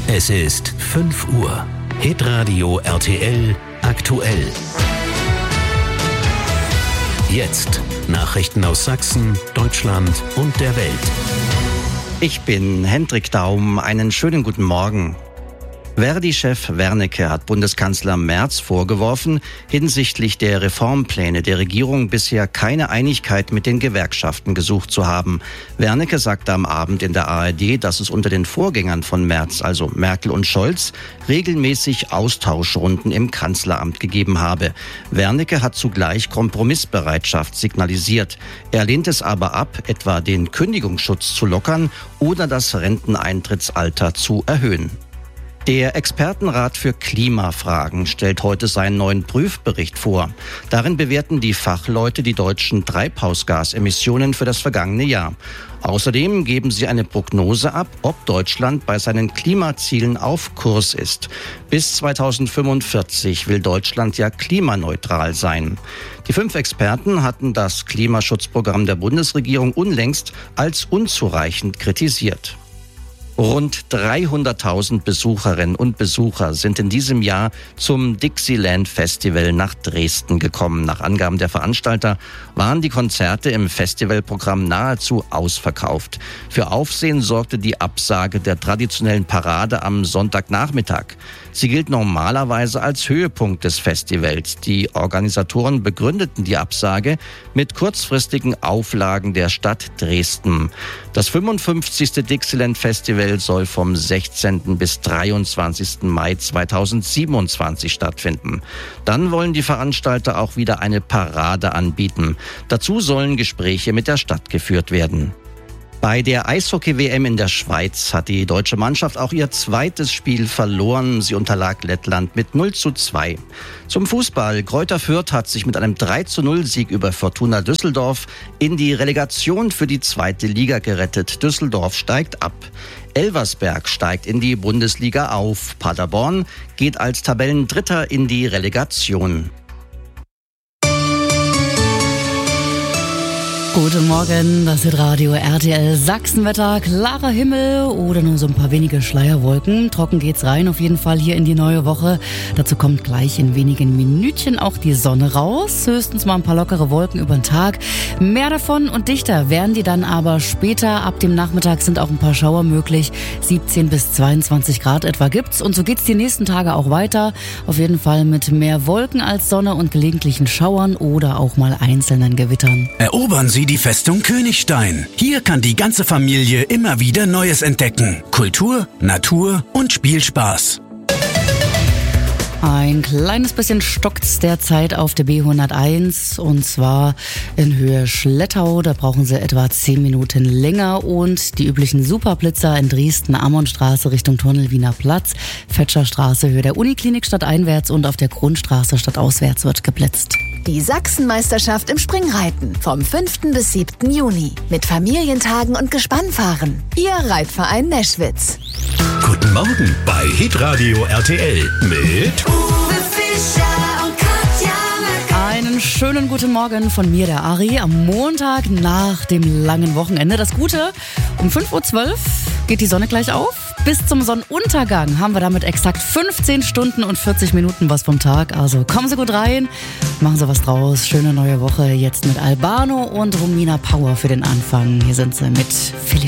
Es ist 5 Uhr. Hitradio RTL aktuell. Jetzt Nachrichten aus Sachsen, Deutschland und der Welt. Ich bin Hendrik Daum. Einen schönen guten Morgen. Verdi-Chef Wernicke hat Bundeskanzler Merz vorgeworfen, hinsichtlich der Reformpläne der Regierung bisher keine Einigkeit mit den Gewerkschaften gesucht zu haben. Wernicke sagte am Abend in der ARD, dass es unter den Vorgängern von Merz, also Merkel und Scholz, regelmäßig Austauschrunden im Kanzleramt gegeben habe. Wernicke hat zugleich Kompromissbereitschaft signalisiert. Er lehnt es aber ab, etwa den Kündigungsschutz zu lockern oder das Renteneintrittsalter zu erhöhen. Der Expertenrat für Klimafragen stellt heute seinen neuen Prüfbericht vor. Darin bewerten die Fachleute die deutschen Treibhausgasemissionen für das vergangene Jahr. Außerdem geben sie eine Prognose ab, ob Deutschland bei seinen Klimazielen auf Kurs ist. Bis 2045 will Deutschland ja klimaneutral sein. Die 5 Experten hatten das Klimaschutzprogramm der Bundesregierung unlängst als unzureichend kritisiert. Rund 300.000 Besucherinnen und Besucher sind in diesem Jahr zum Dixieland Festival nach Dresden gekommen. Nach Angaben der Veranstalter waren die Konzerte im Festivalprogramm nahezu ausverkauft. Für Aufsehen sorgte die Absage der traditionellen Parade am Sonntagnachmittag. Sie gilt normalerweise als Höhepunkt des Festivals. Die Organisatoren begründeten die Absage mit kurzfristigen Auflagen der Stadt Dresden. Das 55. Dixieland Festival soll vom 16. bis 23. Mai 2027 stattfinden. Dann wollen die Veranstalter auch wieder eine Parade anbieten. Dazu sollen Gespräche mit der Stadt geführt werden. Bei der Eishockey-WM in der Schweiz hat die deutsche Mannschaft auch ihr zweites Spiel verloren. Sie unterlag Lettland mit 0:2. Zum Fußball. Greuther Fürth hat sich mit einem 3:0-Sieg über Fortuna Düsseldorf in die Relegation für die 2. Liga gerettet. Düsseldorf steigt ab. Elversberg steigt in die Bundesliga auf. Paderborn geht als Tabellendritter in die Relegation. Guten Morgen, das ist Radio RTL Sachsenwetter, klarer Himmel oder nur so ein paar wenige Schleierwolken. Trocken geht's rein, auf jeden Fall hier in die neue Woche. Dazu kommt gleich in wenigen Minütchen auch die Sonne raus. Höchstens mal ein paar lockere Wolken über den Tag. Mehr davon und dichter werden die dann aber später. Ab dem Nachmittag sind auch ein paar Schauer möglich. 17 bis 22 Grad etwa gibt's. Und so geht's die nächsten Tage auch weiter. Auf jeden Fall mit mehr Wolken als Sonne und gelegentlichen Schauern oder auch mal einzelnen Gewittern. Erobern Sie die Festung Königstein. Hier kann die ganze Familie immer wieder Neues entdecken. Kultur, Natur und Spielspaß. Ein kleines bisschen stockt's derzeit auf der B101 und zwar in Höhe Schlettau. Da brauchen Sie etwa 10 Minuten länger und die üblichen Superblitzer in Dresden, Ammonstraße Richtung Tunnel Wiener Platz, Fetscherstraße Höhe der Uniklinik stadteinwärts und auf der Grundstraße stadtauswärts wird geblitzt. Die Sachsenmeisterschaft im Springreiten vom 5. bis 7. Juni mit Familientagen und Gespannfahren. Ihr Reitverein Neschwitz. Guten Morgen bei Hitradio RTL mit Uwe Fischer und Katja Möcker. Einen schönen guten Morgen von mir, der Ari, am Montag nach dem langen Wochenende. Das Gute, um 5:12 Uhr geht die Sonne gleich auf. Bis zum Sonnenuntergang haben wir damit exakt 15 Stunden und 40 Minuten was vom Tag. Also kommen Sie gut rein, machen Sie was draus. Schöne neue Woche jetzt mit Albano und Romina Power für den Anfang. Hier sind sie mit Philipp.